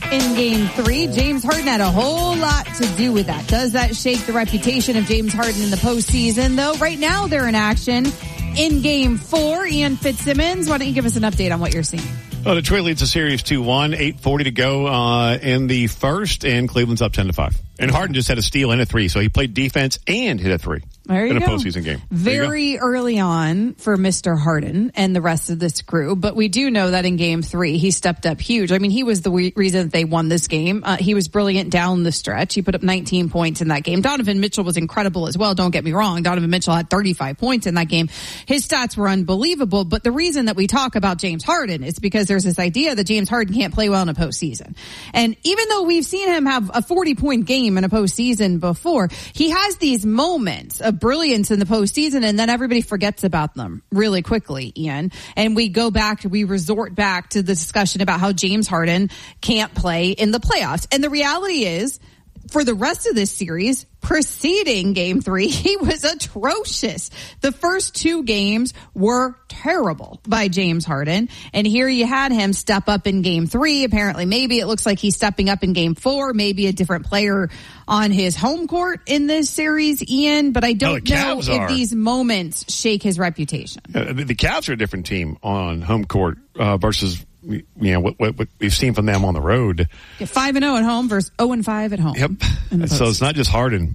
in Game 3. James Harden had a whole lot to do with that. Does that shake the reputation of James Harden in the postseason, though? Right now, they're in action in Game 4. Ian Fitzsimmons, why don't you give us an update on what you're seeing? Well, Detroit leads the series 2-1, 8:40 to go in the first, and Cleveland's up 10-5. And Harden just had a steal and a three, so he played defense and hit a three in a postseason game. Very early on for Mr. Harden and the rest of this crew, but we do know that in Game 3 he stepped up huge. I mean, he was the reason that they won this game. He was brilliant down the stretch. He put up 19 points in that game. Donovan Mitchell was incredible as well. Don't get me wrong. Donovan Mitchell had 35 points in that game. His stats were unbelievable, but the reason that we talk about James Harden is because there's this idea that James Harden can't play well in a postseason. And even though we've seen him have a 40-point game in a postseason before, he has these moments of brilliance in the postseason, and then everybody forgets about them really quickly, Ian. And we resort back to the discussion about how James Harden can't play in the playoffs. And the reality is, for the rest of this series, preceding Game 3, he was atrocious. The first two games were terrible by James Harden. And here you had him step up in Game 3. Apparently, maybe it looks like he's stepping up in Game 4. Maybe a different player on his home court in this series, Ian. But I don't know if these moments shake his reputation. The Cavs are a different team on home court versus what we've seen from them on the road. 5-0 at home versus 0-5 at home. Yep. So it's not just Harden.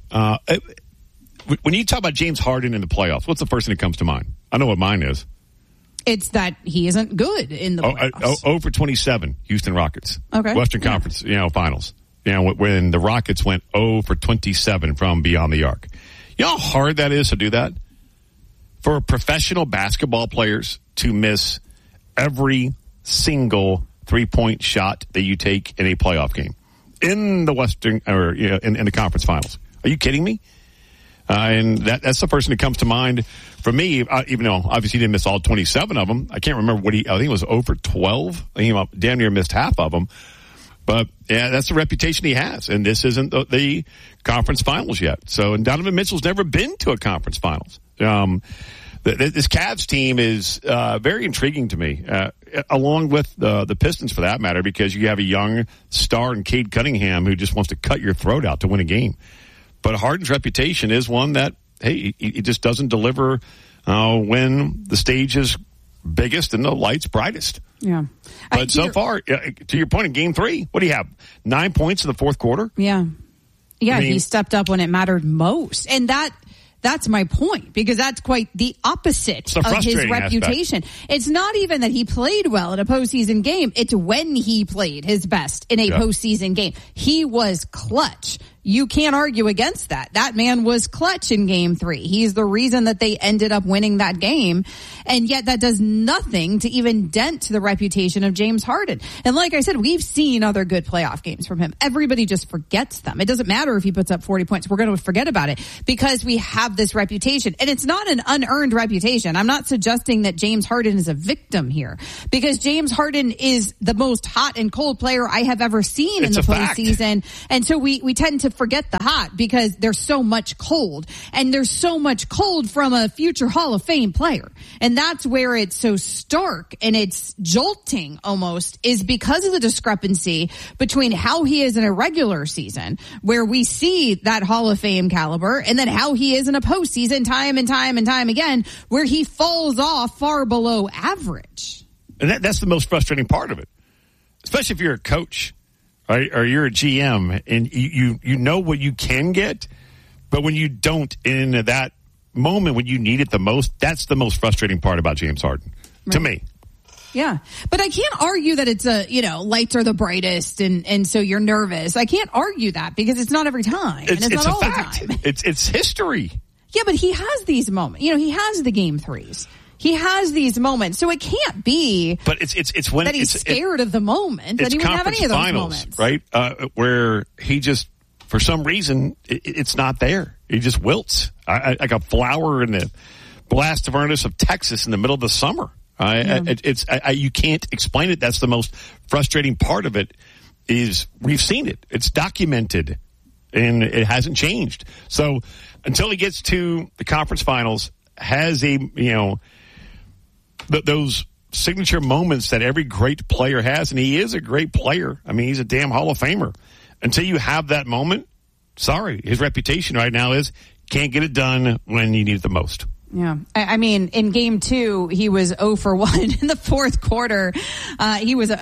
When you talk about James Harden in the playoffs, what's the first thing that comes to mind? I know what mine is. It's that he isn't good in the playoffs. 0 for 27, Houston Rockets. Okay. Western Conference, finals. When the Rockets went 0 for 27 from beyond the arc. You know how hard that is to do that? For professional basketball players to miss every single three-point shot that you take in a playoff game in the Western or in the conference finals. Are you kidding me? And that's the person that comes to mind for me. Even though obviously he didn't miss all 27 of them, I can't remember I think it was over 12. I think he damn near missed half of them. But yeah, that's the reputation he has, and this isn't the conference finals yet. So, and Donovan Mitchell's never been to a conference finals. This Cavs team is very intriguing to me, along with the Pistons for that matter, because you have a young star in Cade Cunningham who just wants to cut your throat out to win a game. But Harden's reputation is one that, hey, he just doesn't deliver when the stage is biggest and the light's brightest. Yeah. But so far, to your point in Game 3, what do you have? 9 points in the fourth quarter? Yeah. Yeah, he stepped up when it mattered most. And that's my point, because that's quite the opposite of his reputation. It's not even that he played well in a postseason game. It's when he played his best in a postseason game. He was clutch. You can't argue against that. That man was clutch in Game 3. He's the reason that they ended up winning that game. And yet that does nothing to even dent the reputation of James Harden. And like I said, we've seen other good playoff games from him. Everybody just forgets them. It doesn't matter if he puts up 40 points. We're going to forget about it because we have this reputation. And it's not an unearned reputation. I'm not suggesting that James Harden is a victim here, because James Harden is the most hot and cold player I have ever seen in the postseason. And so we tend to forget the hot because there's so much cold, and there's so much cold from a future Hall of Fame player. And that's where it's so stark and it's jolting almost, is because of the discrepancy between how he is in a regular season, where we see that Hall of Fame caliber, and then how he is in a postseason time and time and time again, where he falls off far below average. And that's the most frustrating part of it, especially if you're a coach. Right? Or you're a GM and you know what you can get, but when you don't in that moment when you need it the most, that's the most frustrating part about James Harden to me. Yeah. But I can't argue that it's lights are the brightest and so you're nervous. I can't argue that because it's not every time. And it's not all the time. It's history. Yeah, but he has these moments. He has the Game 3s. He has these moments, so it can't be. But it's when that he's scared of the moment that he wouldn't have any of those moments, right? Where he just, for some reason, it's not there. He just wilts like a flower in the blast furnace of Texas in the middle of the summer. You can't explain it. That's the most frustrating part of it. Is we've seen it. It's documented, and it hasn't changed. So until he gets to the conference finals, has those signature moments that every great player has, and he is a great player. I mean, he's a damn Hall of Famer. Until you have that moment, sorry, his reputation right now is can't get it done when you need it the most. Yeah. I mean, in game 2, he was 0 for 1 in the fourth quarter. He was a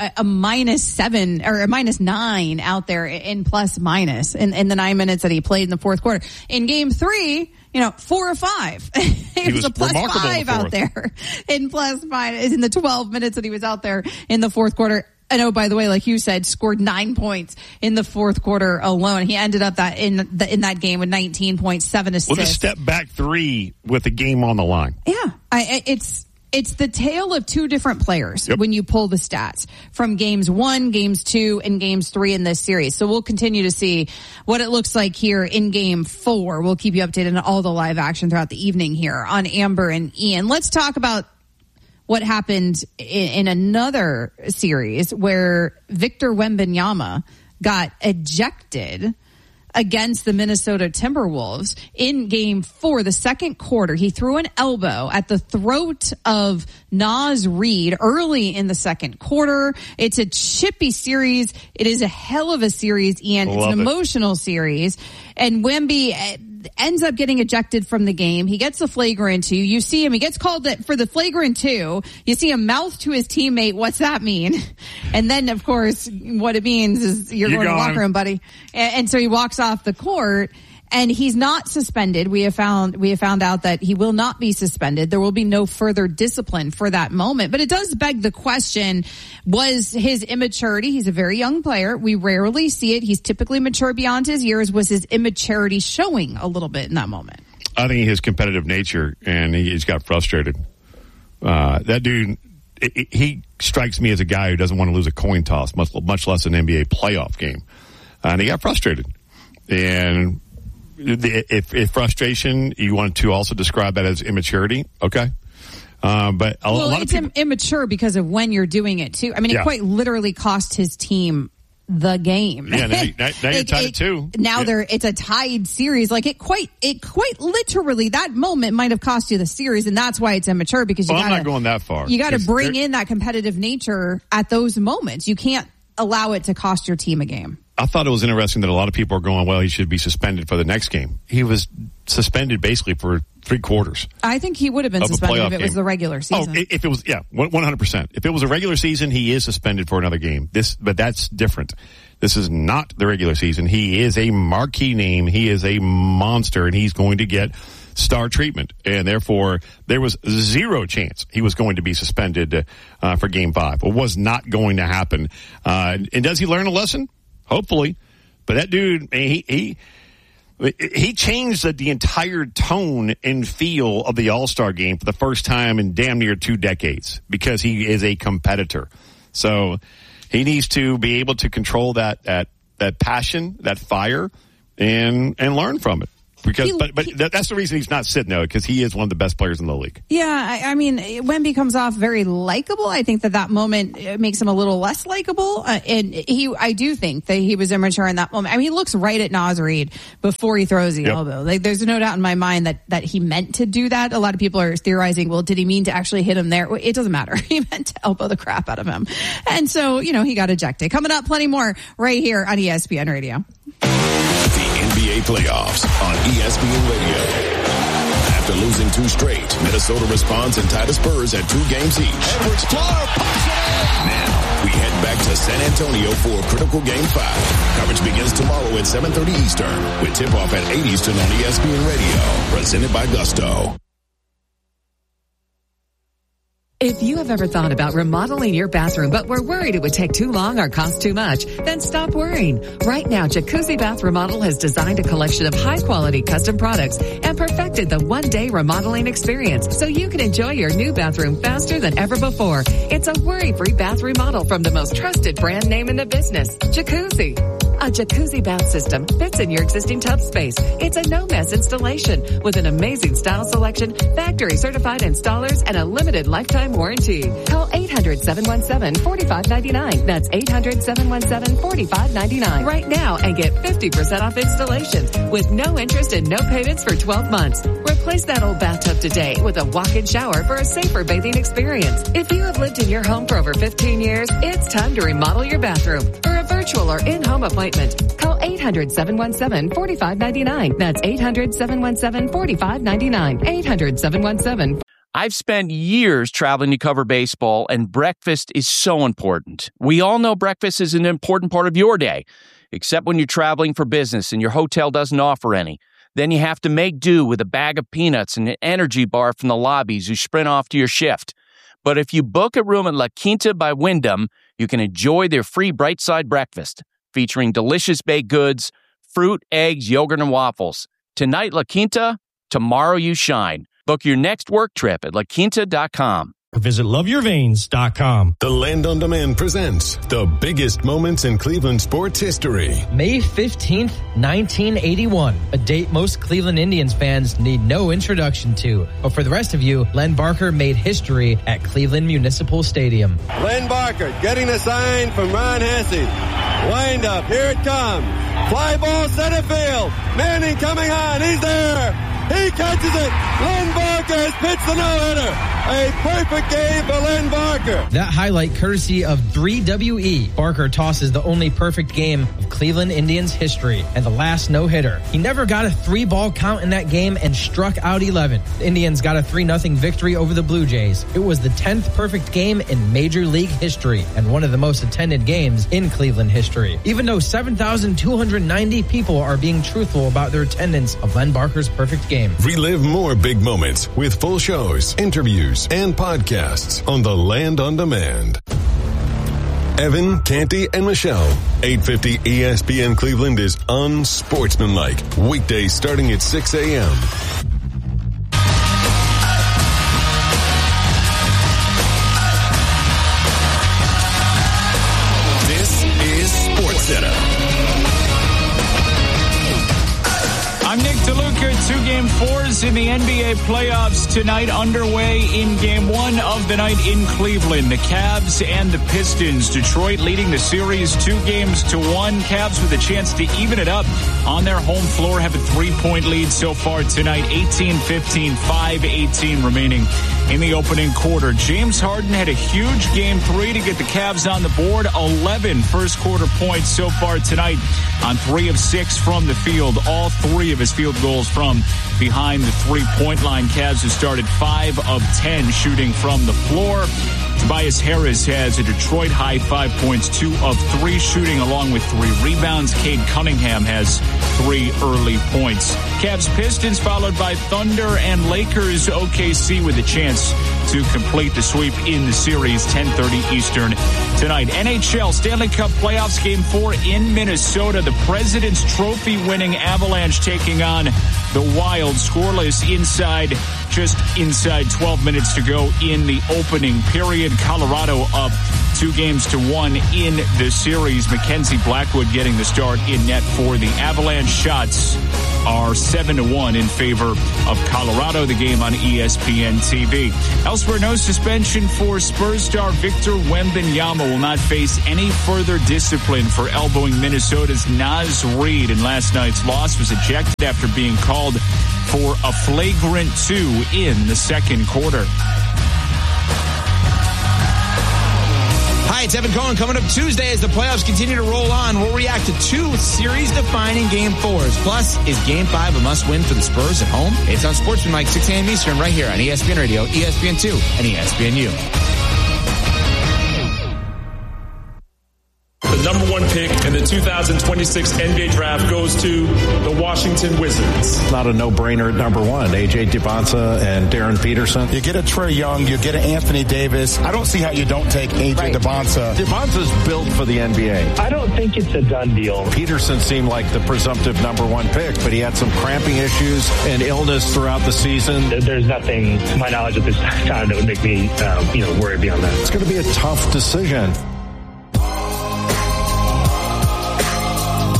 -7 or a -9 out there in plus minus in the 9 minutes that he played in the fourth quarter. In game 3, 4 or 5. He was a plus 5 out there in plus minus in the 12 minutes that he was out there in the fourth quarter. I know, by the way, like you said, scored 9 points in the fourth quarter alone. He ended up in that game with 19.7 assists. With a step back 3 with the game on the line. Yeah. It's the tale of two different players when you pull the stats from games 1, games 2, and games 3 in this series. So we'll continue to see what it looks like here in game 4. We'll keep you updated on all the live action throughout the evening here on Amber and Ian. Let's talk about what happened in another series where Victor Wembanyama got ejected against the Minnesota Timberwolves in game 4, the second quarter. He threw an elbow at the throat of Naz Reid early in the second quarter. It's a chippy series. It is a hell of a series, Ian. It's an emotional series. And Wemby ends up getting ejected from the game. He gets the flagrant 2. You see him. He gets called for the flagrant 2. You see him mouth to his teammate, "What's that mean?" And then, of course, what it means is you're going to the locker room, buddy. And so he walks off the court. And he's not suspended. We have found out that he will not be suspended. There will be no further discipline for that moment. But it does beg the question, was his immaturity, he's a very young player. We rarely see it. He's typically mature beyond his years. Was his immaturity showing a little bit in that moment? I think his competitive nature, and he's got frustrated. That dude, he strikes me as a guy who doesn't want to lose a coin toss, much less an NBA playoff game. And he got frustrated. And if frustration, you want to also describe that as immaturity, okay? But a lot of people, immature because of when you're doing it too. I mean, it quite literally cost his team the game. Yeah, now you're tied at 2. Now it's a tied series. Like it quite literally, that moment might have cost you the series, and that's why it's immature because I'm not going that far. You got to bring in that competitive nature at those moments. You can't allow it to cost your team a game. I thought it was interesting that a lot of people are going, well, he should be suspended for the next game. He was suspended basically for 3 quarters. I think he would have been suspended if it was the regular season. Oh, if it was, 100%. If it was a regular season, he is suspended for another game. But that's different. This is not the regular season. He is a marquee name. He is a monster, and he's going to get star treatment. And therefore, there was 0 chance he was going to be suspended for Game 5. It was not going to happen. And does he learn a lesson? Hopefully. But that dude, he changed the entire tone and feel of the All-Star game for the first time in damn near 2 decades because he is a competitor. So he needs to be able to control that passion, that fire, and learn from it. Because, but that's the reason he's not sitting there, because he is one of the best players in the league. Yeah, I mean, Wemby comes off very likable. I think that moment makes him a little less likable. And I do think that he was immature in that moment. I mean, he looks right at Naz Reid before he throws the elbow. Like, there's no doubt in my mind that he meant to do that. A lot of people are theorizing, well, did he mean to actually hit him there? It doesn't matter. He meant to elbow the crap out of him. And so, he got ejected. Coming up, plenty more right here on ESPN Radio. NBA playoffs on ESPN Radio. After losing 2 straight, Minnesota responds and tied the Spurs at 2 games each. Now, we head back to San Antonio for a critical Game 5. Coverage begins tomorrow at 7:30 Eastern with tip-off at 8 Eastern on ESPN Radio. Presented by Gusto. If you have ever thought about remodeling your bathroom but were worried it would take too long or cost too much, then stop worrying. Right now, Jacuzzi Bath Remodel has designed a collection of high-quality custom products and perfected the one-day remodeling experience so you can enjoy your new bathroom faster than ever before. It's a worry-free bath remodel from the most trusted brand name in the business, Jacuzzi. A jacuzzi bath system fits in your existing tub space. It's a no-mess installation with an amazing style selection, factory certified installers, and a limited lifetime warranty. Call 800-717-4599. That's 800-717-4599 right now and get 50% off installation with no interest and no payments for 12 months. Replace that old bathtub today with a walk-in shower for a safer bathing experience. If you have lived in your home for over 15 years, it's time to remodel your bathroom. For a virtual or in-home appointment, call 800-717-4599. That's 800-717-4599. 800-717. I've spent years traveling to cover baseball, and breakfast is so important. We all know breakfast is an important part of your day, except when you're traveling for business and your hotel doesn't offer any. Then you have to make do with a bag of peanuts and an energy bar from the lobbies you sprint off to your shift. But if you book a room at La Quinta by Wyndham, you can enjoy their free Bright Side breakfast, featuring delicious baked goods, fruit, eggs, yogurt, and waffles. Tonight, La Quinta, tomorrow you shine. Book your next work trip at laquinta.com. Visit loveyourveins.com. The Land on Demand presents the biggest moments in Cleveland sports history. May 15th, 1981, a date most Cleveland Indians fans need no introduction to. But for the rest of you, Len Barker made history at Cleveland Municipal Stadium. Len Barker getting the sign from Ron Hesse. Wind up, here it comes. Fly ball center field. Manning coming on, he's there. He catches it. Len Barker has pitched the no-hitter. A perfect game for Len Barker. That highlight courtesy of 3WE. Barker tosses the only perfect game of Cleveland Indians history and the last no-hitter. He never got a 3-ball count in that game and struck out 11. The Indians got a 3-0 victory over the Blue Jays. It was the 10th perfect game in Major League history and one of the most attended games in Cleveland history. Even though 7,290 people are being truthful about their attendance of Len Barker's perfect game. Relive more big moments with full shows, interviews, and podcasts on the Land on Demand. Evan, Canty, and Michelle. 850 ESPN Cleveland is unsportsmanlike. Weekdays starting at 6 a.m. This is SportsCenter. I'm Nick DeLuca. 2 Game 4s in the NBA playoffs tonight, underway in Game 1 of the night in Cleveland. The Cavs and the Pistons. Detroit leading the series 2-1. Cavs with a chance to even it up on their home floor. Have a 3-point lead so far tonight. 18-15, 5:18 remaining in the opening quarter. James Harden had a huge Game 3 to get the Cavs on the board. 11 first quarter points so far tonight on 3 of 6 from the field. All 3 of his field goals from behind the 3-point line. Cavs have started 5 of 10 shooting from the floor. Tobias Harris has a Detroit high 5 points, 2 of 3 shooting along with 3 rebounds. Cade Cunningham has 3 early points. Cavs Pistons followed by Thunder and Lakers. OKC with a chance to complete the sweep in the series. 10:30 Eastern tonight. NHL Stanley Cup Playoffs Game 4 in Minnesota. The President's Trophy winning Avalanche taking on the Wild. Scoreless just inside 12 minutes to go in the opening period. Colorado up 2-1 in the series. Mackenzie Blackwood getting the start in net for the Avalanche. Shots are 7-1 in favor of Colorado. The game on ESPN TV. Elsewhere, no suspension for Spurs star Victor Wembanyama. Will not face any further discipline for elbowing Minnesota's Naz Reid. And last night's loss was ejected after being called for a flagrant 2 in the second quarter. Hi, it's Evan Cohen. Coming up Tuesday as the playoffs continue to roll on, we'll react to 2 series-defining Game 4s. Plus, is Game 5 a must-win for the Spurs at home? It's on Sportsman 6 a.m. Eastern right here on ESPN Radio, ESPN2, and ESPNU. The number 1 pick in the 2026 NBA draft goes to the Washington Wizards. Not a no-brainer at number 1. A.J. Debonta and Darren Peterson. You get a Trae Young, you get an Anthony Davis. I don't see how you don't take A.J. Debonta. Debonta's built for the NBA. I don't think it's a done deal. Peterson seemed like the presumptive number 1 pick, but he had some cramping issues and illness throughout the season. There's nothing, to my knowledge, at this time that would make me, worry beyond that. It's going to be a tough decision.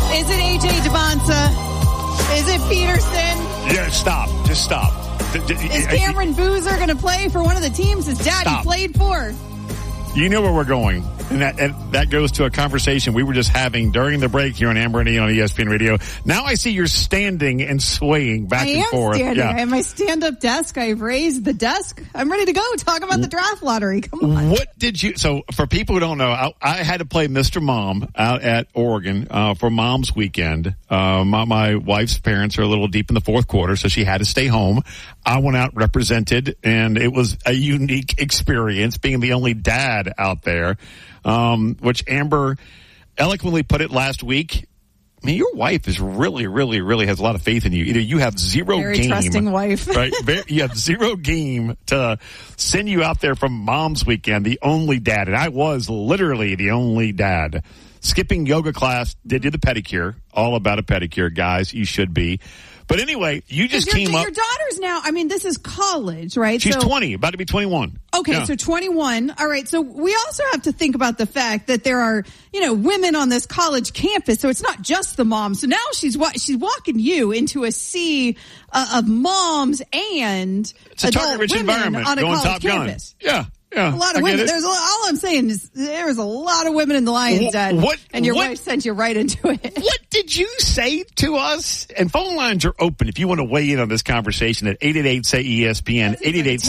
Is it Peterson? Yeah, stop. Just stop. Is Cameron Boozer going to play for one of the teams his daddy played for? You know where we're going. And that goes to a conversation we were just having during the break here on Amber and Ian on ESPN Radio. Now I see you're standing and swaying back and forth. I am standing. I have my stand-up desk. I've raised the desk. I'm ready to go. Talk about the draft lottery. Come on. What did you... So, for people who don't know, I had to play Mr. Mom out at Oregon for Mom's Weekend. My wife's parents are a little deep in the fourth quarter, so she had to stay home. I went out represented, and it was a unique experience being the only dad out there. Which Amber eloquently put it last week. I mean, your wife is really, really, really has a lot of faith in you. Either you have zero game. Trusting wife. Right? You have zero game to send you out there from Mom's Weekend, the only dad. And I was literally the only dad. Skipping yoga class, did you the pedicure. All about a pedicure, guys. You should be. But anyway, you just came up. Your daughter's now, I mean, this is college, right? She's 20, about to be 21. Okay, yeah. So 21. All right, so we also have to think about the fact that there are, women on this college campus, so it's not just the moms. So now she's walking you into a sea of moms and it's a target-rich environment on a going college Top campus. Gun. Yeah, a lot of women. All I'm saying is there's a lot of women in the Lions Den, and your wife sent you right into it. What did you say to us? And phone lines are open if you want to weigh in on this conversation at 888-SAY-ESPN,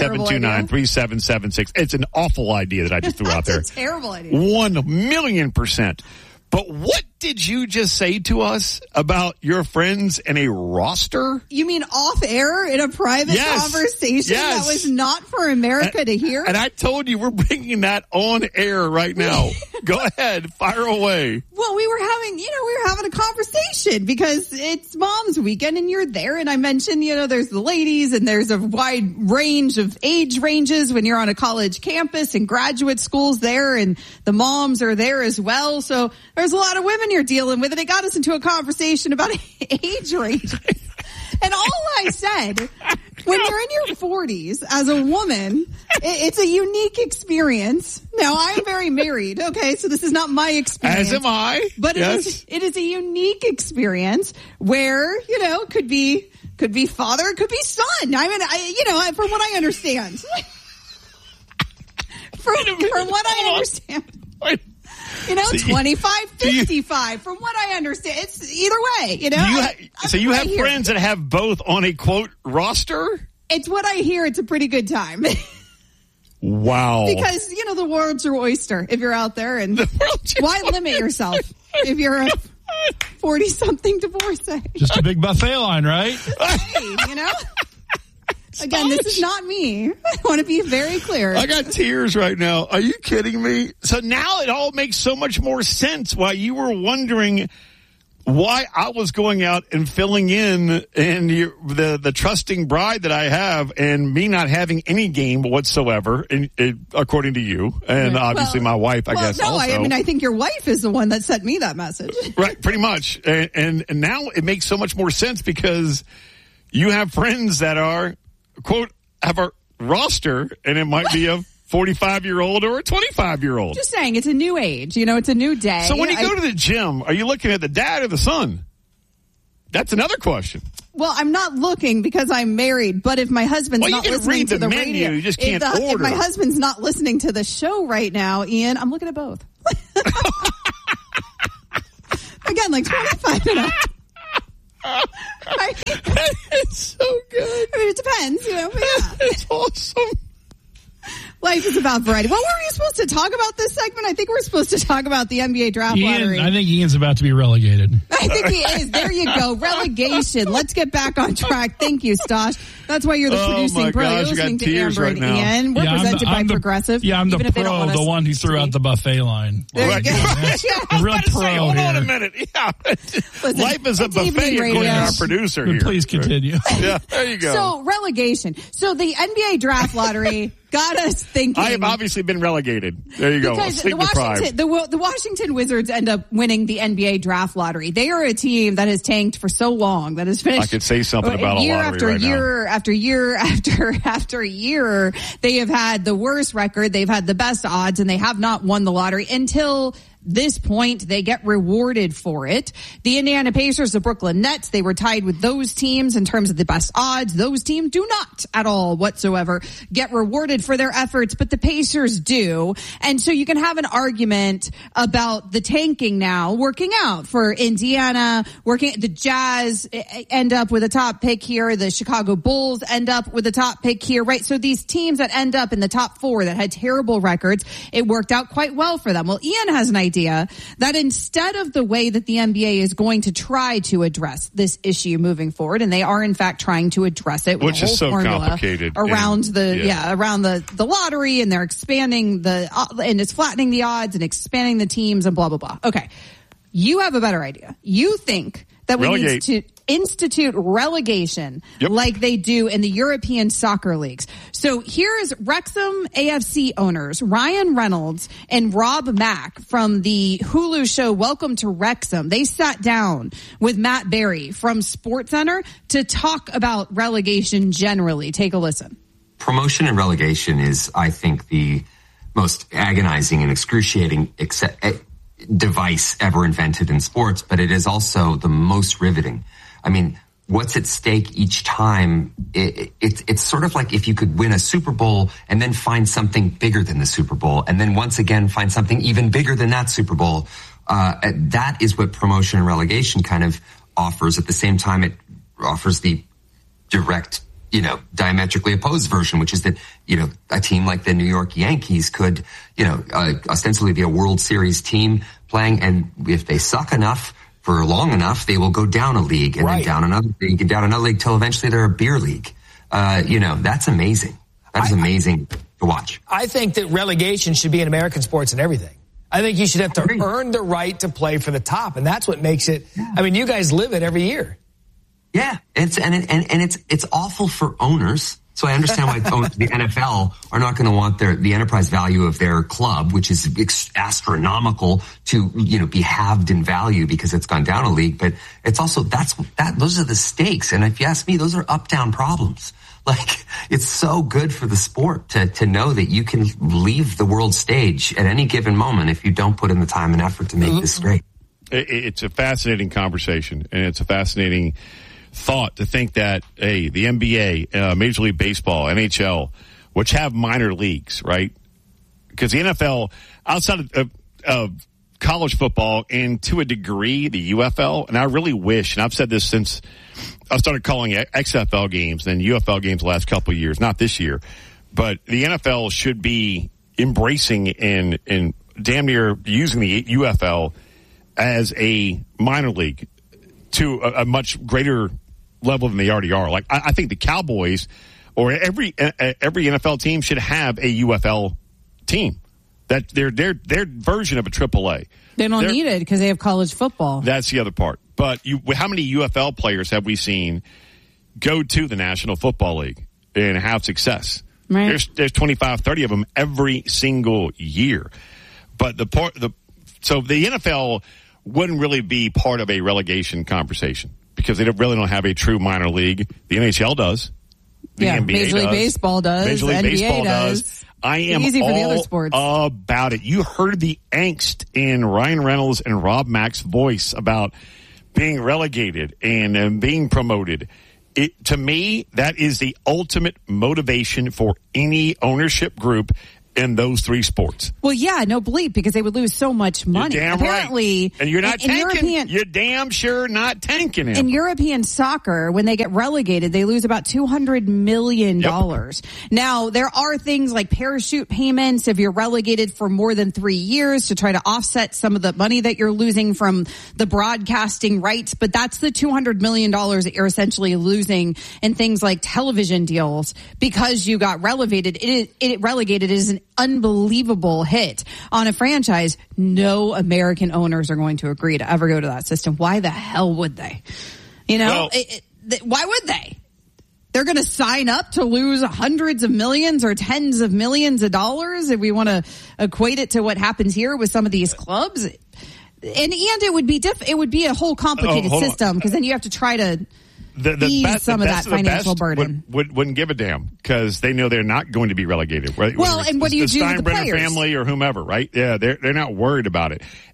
888-729-3776. It's an awful idea that I just threw out there. That's a terrible idea. 1,000,000%. But what did you just say to us about your friends and a roster? You mean off air in a private conversation that was not for America to hear? And I told you we're bringing that on air right now. Go ahead, fire away. Well, we were having a conversation because it's Mom's Weekend and you're there. And I mentioned, there's the ladies and there's a wide range of age ranges when you're on a college campus and graduate schools there, and the moms are there as well. So there's a lot of women you're dealing with, and it got us into a conversation about age range. And all I said, when you're in your 40s as a woman, it's a unique experience. Now, I'm very married, okay, so this is not my experience. As am I. But it is a unique experience where, could be father, it could be son. I mean, from what I understand. from what I understand. 25, 55. From what I understand, it's either way. So you have friends that have both on a quote roster. It's what I hear. It's a pretty good time. Wow. Because the world's your oyster if you're out there, and why limit yourself if you're a 40-something divorcee? Just a big buffet line, right? Hey, Again, this is not me. I want to be very clear. I got tears right now. Are you kidding me? So now it all makes so much more sense why you were wondering why I was going out and filling in the trusting bride that I have, and me not having any game whatsoever, according to you. And obviously my wife, I guess, also. I think your wife is the one that sent me that message. Right, pretty much. And now it makes so much more sense because you have friends that are, quote, have a roster, and it might be a 45-year-old or a 25-year-old. Just saying, it's a new age. It's a new day. So when you go to the gym, are you looking at the dad or the son? That's another question. Well, I'm not looking because I'm married, but if my husband's not listening to the radio, you just can't order. If my husband's not listening to the show right now, Ian, I'm looking at both. Again, 25 and up. It's so good. It depends, But it's awesome. Life is about variety. What were we supposed to talk about this segment? I think we're supposed to talk about the NBA draft lottery. I think Ian's about to be relegated. I think he is. There you go. Relegation. Let's get back on track. Thank you, Stosh. That's why you're the producing pro. You're listening to Amber and Ian. We're presented by Progressive. Yeah, I'm the pro, the one who threw out the buffet line. Right. The real pro here. Hold on a minute. Yeah. Listen, life is a buffet, according to our producer here. Please continue. Yeah, there you go. So, relegation. So, the NBA draft lottery got us thinking. I have obviously been relegated. There you go. Because the Washington Wizards end up winning the NBA draft lottery. They are a team that has tanked for so long, that has finished. I could say something about a lottery after year after year. They have had the worst record. They've had the best odds, and they have not won the lottery until this point. They get rewarded for it. The Indiana Pacers, the Brooklyn Nets, they were tied with those teams in terms of the best odds. Those teams do not at all whatsoever get rewarded for their efforts, but the Pacers do. And so you can have an argument about the tanking now working out for Indiana, the Jazz end up with a top pick here. The Chicago Bulls end up with a top pick here, right? So these teams that end up in the top 4 that had terrible records, it worked out quite well for them. Well, Ian has an idea that instead of the way that the NBA is going to try to address this issue moving forward, and they are in fact trying to address it, with which is so complicated around around the lottery, and they're expanding and it's flattening the odds and expanding the teams and blah blah blah. Okay, you have a better idea. You think that we need to institute relegation like they do in the European soccer leagues. So here's Wrexham AFC owners Ryan Reynolds and Rob Mack from the Hulu show Welcome to Wrexham. They sat down with Matt Berry from SportsCenter to talk about relegation generally. Take a listen. Promotion and relegation is, I think, the most agonizing and excruciating device ever invented in sports, but it is also the most riveting. I mean, what's at stake each time? It's sort of like if you could win a Super Bowl and then find something bigger than the Super Bowl, and then once again find something even bigger than that Super Bowl. That is what promotion and relegation kind of offers. At the same time, it offers the direct, diametrically opposed version, which is that, a team like the New York Yankees could, ostensibly be a World Series team playing, and if they suck enough for long enough, they will go down a league and then down another league and down another league till eventually they're a beer league. That's amazing. That is amazing to watch. I think that relegation should be in American sports and everything. I think you should have to earn the right to play for the top, and that's what makes it. I mean, you guys live it every year. Yeah, it's awful for owners. So I understand why the NFL are not going to want the enterprise value of their club, which is astronomical, to be halved in value because it's gone down a league. But it's also those are the stakes, and if you ask me, those are up-down problems. Like, it's so good for the sport to know that you can leave the world stage at any given moment if you don't put in the time and effort to make this great. It's a fascinating conversation, and it's a fascinating thought to think that, the NBA, Major League Baseball, NHL, which have minor leagues, right? Because the NFL, outside of college football and to a degree the UFL, and I really wish, and I've said this since I started calling XFL games and UFL games the last couple of years, not this year, but the NFL should be embracing and damn near using the UFL as a minor league to a much greater level than they already are. Like, I think the Cowboys or every NFL team should have a UFL team. That their version of a AAA. They don't need it because they have college football. That's the other part. But how many UFL players have we seen go to the National Football League and have success? Right. There's 25, 30 of them every single year. But so the NFL wouldn't really be part of a relegation conversation because they really don't have a true minor league. The NHL does. The NBA Major League Baseball does. Major League NBA Baseball does. I am easy for the other sports. About it. You heard the angst in Ryan Reynolds and Rob Mack's voice about being relegated and being promoted. To me, that is the ultimate motivation for any ownership group in those three sports. Well, yeah, no bleep, because they would lose so much money. You're damn apparently, right. And you're not tanking. You're damn sure not tanking him. In European soccer, when they get relegated, they lose about $200 million. Yep. Now, there are things like parachute payments if you're relegated for more than 3 years to try to offset some of the money that you're losing from the broadcasting rights. But that's the $200 million that you're essentially losing in things like television deals because you got relegated. It relegated is an unbelievable hit on a franchise. No American owners are going to agree to ever go to that system. Why the hell would they? Why would they? They're going to sign up to lose hundreds of millions or tens of millions of dollars if we want to equate it to what happens here with some of these clubs. And it would be it would be a whole complicated system because then you have to try to ease some of that financial burden. Wouldn't give a damn because they know they're not going to be relegated. Right? Well, and what do you do with the Steinbrenner players? Family or whomever, right? Yeah, they're not worried about it.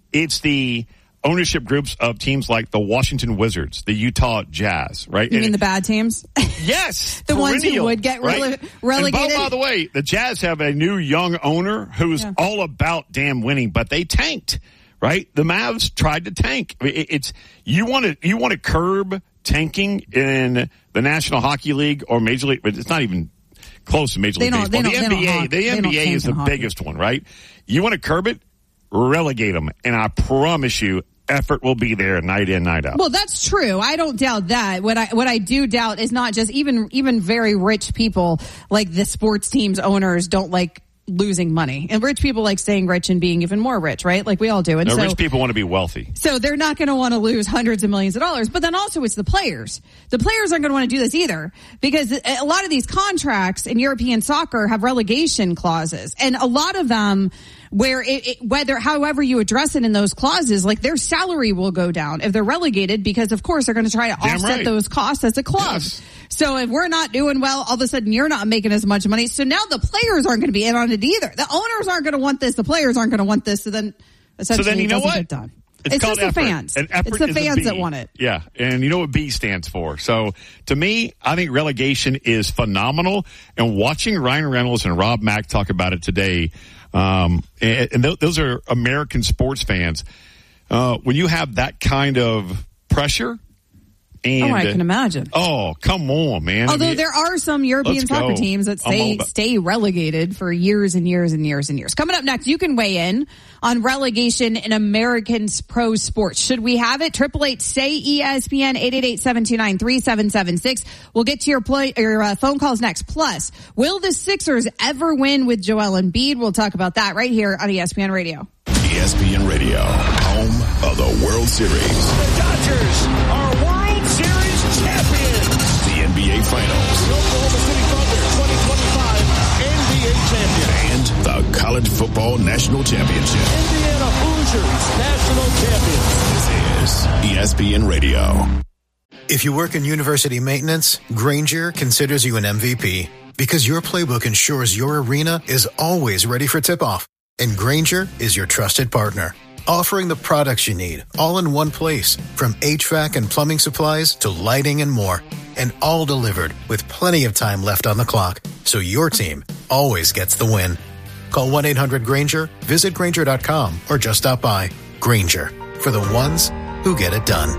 It's the ownership groups of teams like the Washington Wizards, the Utah Jazz, right? You mean the bad teams? Yes. The ones who would get relegated? And by the way, the Jazz have a new young owner who's all about damn winning, but they tanked, right? The Mavs tried to tank. You want to curb tanking in the National Hockey League or Major League, but it's not even close to Major League Baseball. The NBA is the biggest one, right? You want to curb it? Relegate them, and I promise you, effort will be there night in, night out. Well, that's true. I don't doubt that. What I do doubt is not just even very rich people like the sports teams owners don't like losing money, and rich people like staying rich and being even more rich, right? Like we all do. And so rich people want to be wealthy, so they're not going to want to lose hundreds of millions of dollars. But then also it's the players. The players aren't going to want to do this either, because a lot of these contracts in European soccer have relegation clauses, and a lot of them where however you address it in those clauses, like their salary will go down if they're relegated, because of course they're going to try to offset those costs as a club. Yes. So if we're not doing well, all of a sudden you're not making as much money. So now the players aren't going to be in on it either. The owners aren't going to want this. The players aren't going to want this. So then essentially you know what? Get done. It's just effort. The fans. And effort it's the is fans that want it. Yeah. And you know what B stands for. So to me, I think relegation is phenomenal. And watching Ryan Reynolds and Rob Mack talk about it today, and those are American sports fans. When you have that kind of pressure, and I can imagine. Oh, come on, man! Although there are some European soccer teams that stay relegated for years and years and years and years. Coming up next, you can weigh in on relegation in American pro sports. Should we have it? 888-SAY-ESPN 888-729-3776. We'll get to your phone calls next. Plus, will the Sixers ever win with Joel Embiid? We'll talk about that right here on ESPN Radio. ESPN Radio, home of the World Series. The Dodgers are World Series champions. The NBA Finals. The Oklahoma City Thunder 2025 NBA champion. And the College Football National Championship. Indiana Hoosiers national champions. This is ESPN Radio. If you work in university maintenance, Grainger considers you an MVP because your playbook ensures your arena is always ready for tip-off. And Grainger is your trusted partner, offering the products you need all in one place, from HVAC and plumbing supplies to lighting and more, and all delivered with plenty of time left on the clock, so your team always gets the win. Call 1-800-GRAINGER, visit Grainger.com, or just stop by. Grainger, for the ones who get it done.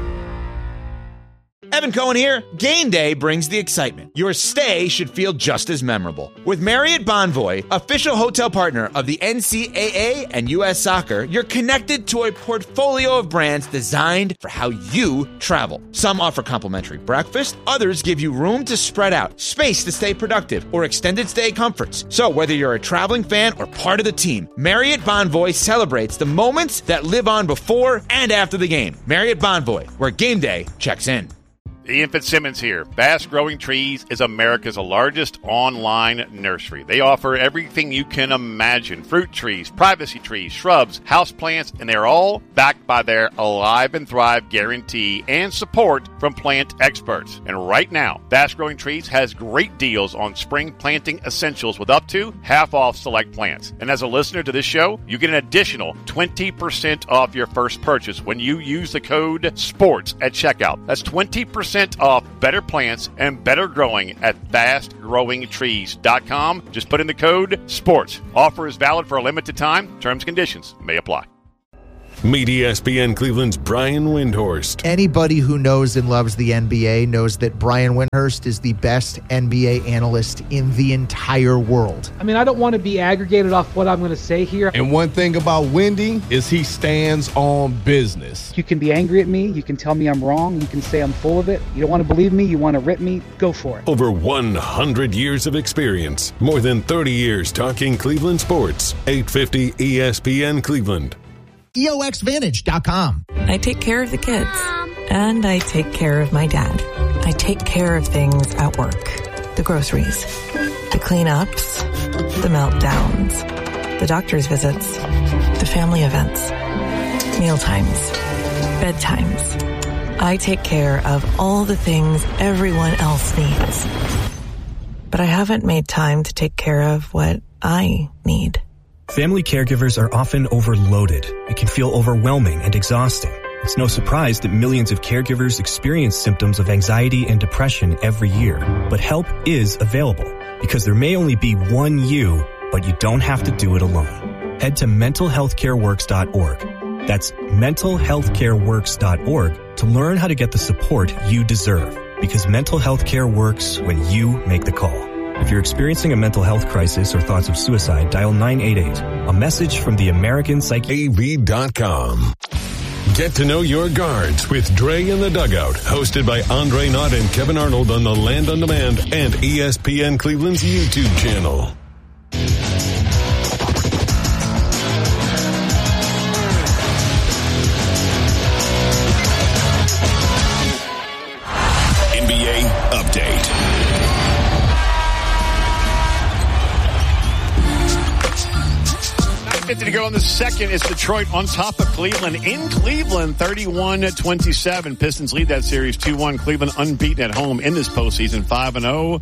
Evan Cohen here. Game day brings the excitement. Your stay should feel just as memorable. With Marriott Bonvoy, official hotel partner of the NCAA and U.S. Soccer, you're connected to a portfolio of brands designed for how you travel. Some offer complimentary breakfast, others give you room to spread out, space to stay productive, or extended stay comforts. So whether you're a traveling fan or part of the team, Marriott Bonvoy celebrates the moments that live on before and after the game. Marriott Bonvoy, where game day checks in. Ian Fitzsimmons here. Bass Growing Trees is America's largest online nursery. They offer everything you can imagine. Fruit trees, privacy trees, shrubs, houseplants, and they're all backed by their Alive and Thrive guarantee and support from plant experts. And right now, Bass Growing Trees has great deals on spring planting essentials with up to half off select plants. And as a listener to this show, you get an additional 20% off your first purchase when you use the code SPORTS at checkout. That's 20% off better plants and better growing at fastgrowingtrees.com. Just put in the code SPORTS. Offer is valid for a limited time. Terms and conditions may apply. Meet ESPN Cleveland's Brian Windhorst. Anybody who knows and loves the NBA knows that Brian Windhorst is the best NBA analyst in the entire world. I mean, I don't want to be aggregated off what I'm going to say here. And one thing about Wendy is he stands on business. You can be angry at me. You can tell me I'm wrong. You can say I'm full of it. You don't want to believe me. You want to rip me. Go for it. Over 100 years of experience. More than 30 years talking Cleveland sports. 850 ESPN Cleveland. EOXVantage.com. I take care of the kids. And I take care of my dad. I take care of things at work. The groceries. The cleanups. The meltdowns. The doctor's visits. The family events. Mealtimes. Bedtimes. I take care of all the things everyone else needs. But I haven't made time to take care of what I need. Family caregivers are often overloaded. It can feel overwhelming and exhausting. It's no surprise that millions of caregivers experience symptoms of anxiety and depression every year. But help is available, because there may only be one you, but you don't have to do it alone. Head to mentalhealthcareworks.org. That's mentalhealthcareworks.org to learn how to get the support you deserve, because mental health care works when you make the call. If you're experiencing a mental health crisis or thoughts of suicide, dial 988. A message from the American AV.com. Get to know your guards with Dre in the Dugout, hosted by Andre Knott and Kevin Arnold on the Land on Demand and ESPN Cleveland's YouTube channel. NBA Update. To go in the second, it's Detroit on top of Cleveland in Cleveland, 31-27. Pistons lead that series 2-1. Cleveland unbeaten at home in this postseason, 5-0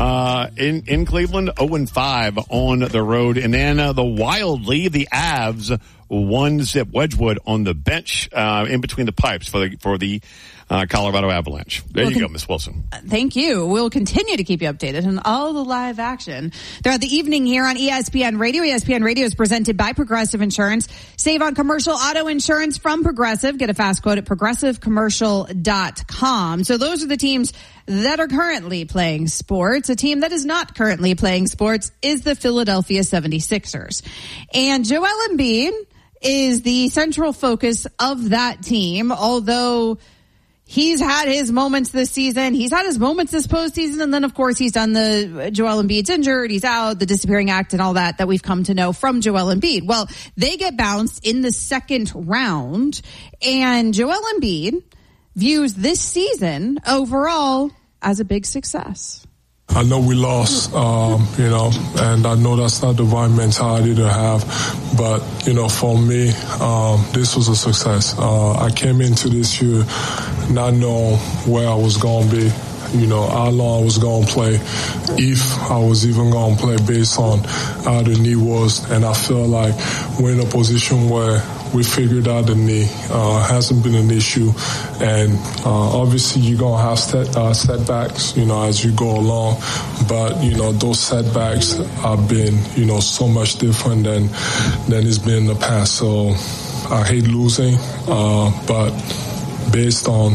in Cleveland, 0-5 on the road. And then the Wild lead the Avs 1-0. Wedgwood on the bench in between the pipes for the Colorado Avalanche. There you go, Ms. Wilson. Thank you. We'll continue to keep you updated on all the live action throughout the evening here on ESPN Radio. ESPN Radio is presented by Progressive Insurance. Save on commercial auto insurance from Progressive. Get a fast quote at progressivecommercial.com. So those are the teams that are currently playing sports. A team that is not currently playing sports is the Philadelphia 76ers. And Joel Embiid is the central focus of that team, although he's had his moments this season. He's had his moments this postseason. And then, of course, he's done the Joel Embiid's injured. He's out, the disappearing act and all that we've come to know from Joel Embiid. Well, they get bounced in the second round. And Joel Embiid views this season overall as a big success. I know we lost, and I know that's not the right mentality to have. But, for me, this was a success. I came into this year not knowing where I was going to be, how long I was going to play, if I was even going to play based on how the knee was. And I feel like we're in a position where we figured out the knee. Hasn't been an issue. And obviously you're going to have setbacks, as you go along. But, those setbacks have been, so much different than it's been in the past. So I hate losing, but based on,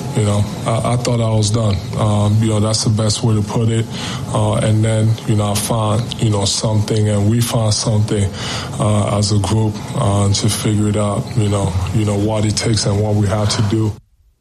I thought I was done. That's the best way to put it. And then, I find, something, and we find something as a group to figure it out, what it takes and what we have to do.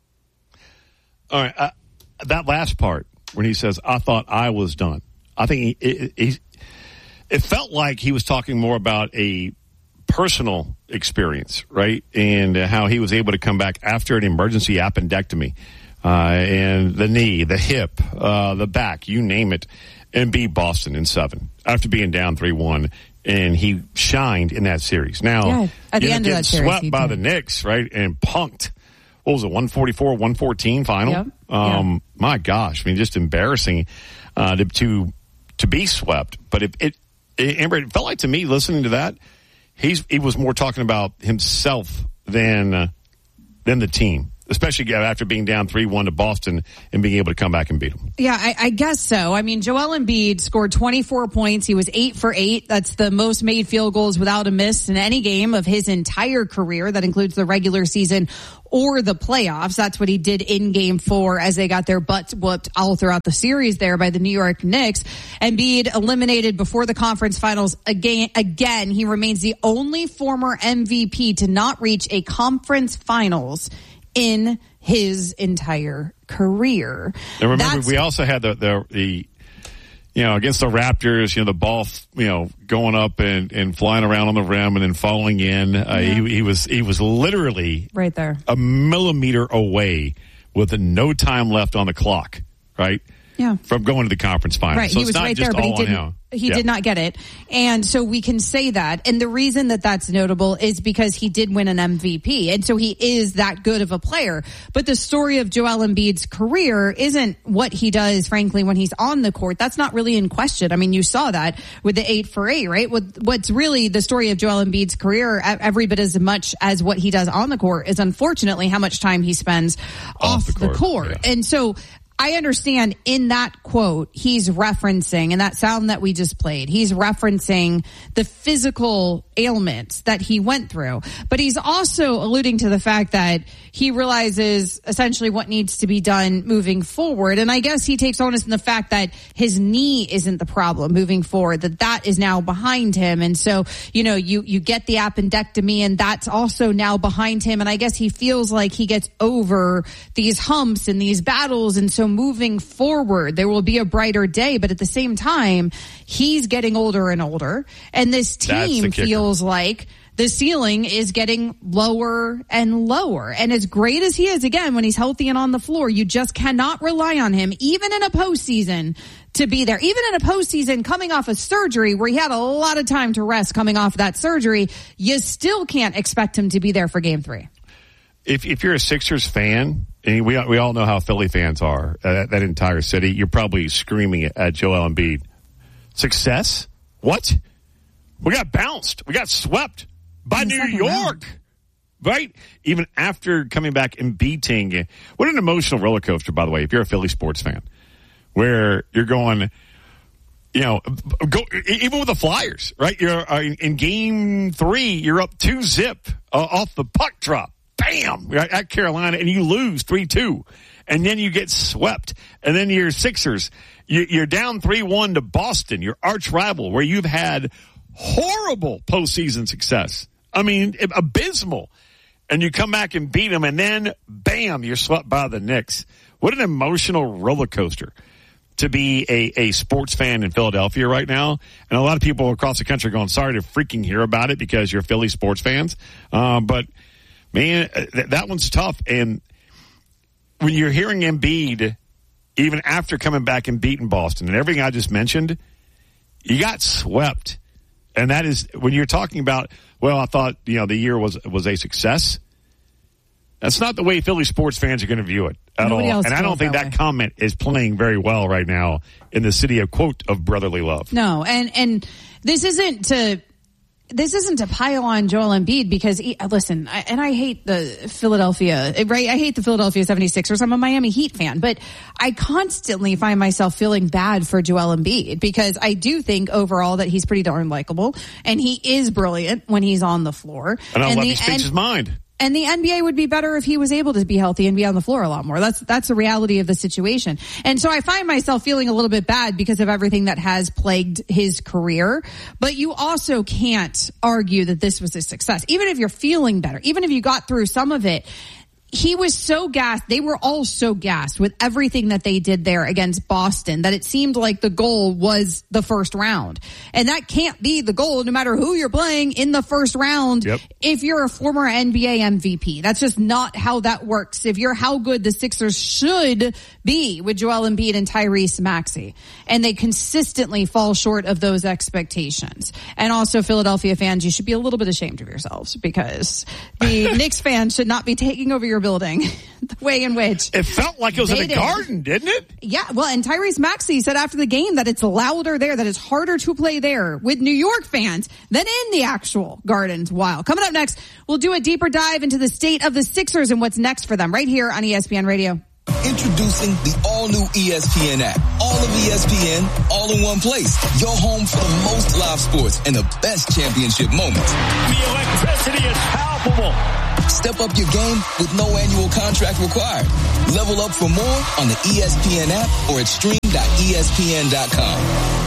All right. That last part, when he says, I thought I was done, I think it felt like he was talking more about a personal experience, right? And how he was able to come back after an emergency appendectomy, and the knee, the hip, the back, you name it, and beat Boston in 7 after being down 3-1. And he shined in that series. Now, at the end of that series, swept by the Knicks, right? And punked. What was it? 144-114 final. Yep. My gosh. I mean, just embarrassing, to be swept. But Amber, it felt like to me listening to that, he was more talking about himself than the team, especially after being down 3-1 to Boston and being able to come back and beat them. Yeah, I guess so. I mean, Joel Embiid scored 24 points. He was 8 for 8. That's the most made field goals without a miss in any game of his entire career. That includes the regular season or the playoffs. That's what he did in Game 4 as they got their butts whooped all throughout the series there by the New York Knicks. Embiid eliminated before the conference finals again. He remains the only former MVP to not reach a conference finals in his entire career. And remember, we also had the against the Raptors, the ball, going up and flying around on the rim and then falling in. He was literally right there, a millimeter away with no time left on the clock, right? from going to the conference final. Right, so he was right there, but he did not get it. And so we can say that. And the reason that that's notable is because he did win an MVP. And so he is that good of a player. But the story of Joel Embiid's career isn't what he does, frankly, when he's on the court. That's not really in question. I mean, you saw that with the 8 for 8, right? What's really the story of Joel Embiid's career, every bit as much as what he does on the court, is unfortunately how much time he spends off the court. Yeah. And so I understand in that quote, he's referencing, and that sound that we just played, he's referencing the physical ailments that he went through. But he's also alluding to the fact that he realizes essentially what needs to be done moving forward. And I guess he takes onus in the fact that his knee isn't the problem moving forward, that is now behind him. And so, you get the appendectomy, and that's also now behind him. And I guess he feels like he gets over these humps and these battles. And so moving forward, there will be a brighter day. But at the same time, he's getting older and older. And this team feels like the ceiling is getting lower and lower. And as great as he is, again, when he's healthy and on the floor, you just cannot rely on him, even in a postseason, to be there. Even in a postseason, coming off a surgery where he had a lot of time to rest coming off that surgery, you still can't expect him to be there for Game 3. If you're a Sixers fan, and we all know how Philly fans are, that entire city, you're probably screaming at Joel Embiid. Success? What? We got bounced. We got swept by New York. Right? Even after coming back and beating. What an emotional roller coaster, by the way, if you're a Philly sports fan, where you're going, go even with the Flyers, right? You're in Game 3, you're up 2-0 off the puck drop. Bam! Right, at Carolina, and you lose 3-2. And then you get swept. And then your Sixers, you're down 3-1 to Boston, your arch rival, where you've had horrible postseason success. I mean, abysmal. And you come back and beat them, and then, bam, you're swept by the Knicks. What an emotional roller coaster to be a sports fan in Philadelphia right now. And a lot of people across the country are going, sorry to freaking hear about it because you're Philly sports fans. But man, that one's tough. And when you're hearing Embiid, even after coming back and beating Boston and everything I just mentioned, you got swept. And that is, when you're talking about, well, I thought, the year was a success. That's not the way Philly sports fans are going to view it at all. And I don't think that comment is playing very well right now in the city of, quote, of brotherly love. No, and this isn't to pile on Joel Embiid because, I hate the Philadelphia, right? I hate the Philadelphia 76ers. I'm a Miami Heat fan, but I constantly find myself feeling bad for Joel Embiid because I do think overall that he's pretty darn likable and he is brilliant when he's on the floor. And I love he speaks his mind. And the NBA would be better if he was able to be healthy and be on the floor a lot more. That's the reality of the situation. And so I find myself feeling a little bit bad because of everything that has plagued his career. But you also can't argue that this was a success. Even if you're feeling better, even if you got through some of it, he was so gassed. They were all so gassed with everything that they did there against Boston that it seemed like the goal was the first round. And that can't be the goal no matter who you're playing in the first round. Yep. If you're a former NBA MVP, that's just not how that works. If you're how good the Sixers should be with Joel Embiid and Tyrese Maxey, and they consistently fall short of those expectations. And also Philadelphia fans, you should be a little bit ashamed of yourselves because the Knicks fans should not be taking over your building the way in which it felt like it was in a garden, didn't it? Yeah, well, and Tyrese Maxey said after the game that it's louder there, that it's harder to play there with New York fans than in the actual Gardens. Wild. Coming up next, we'll do a deeper dive into the state of the Sixers and what's next for them right here on ESPN Radio. Introducing the all-new ESPN app. All of ESPN, all in one place. Your home for the most live sports and the best championship moments. The electricity is palpable. Step up your game with no annual contract required. Level up for more on the ESPN app or at stream.espn.com.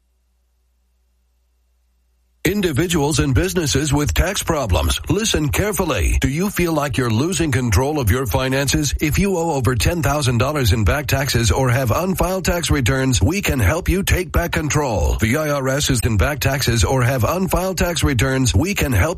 Individuals and businesses with tax problems, listen carefully. Do you feel like you're losing control of your finances? If you owe over $10,000 in back taxes or have unfiled tax returns, we can help you take back control. The IRS is in back taxes or have unfiled tax returns, we can help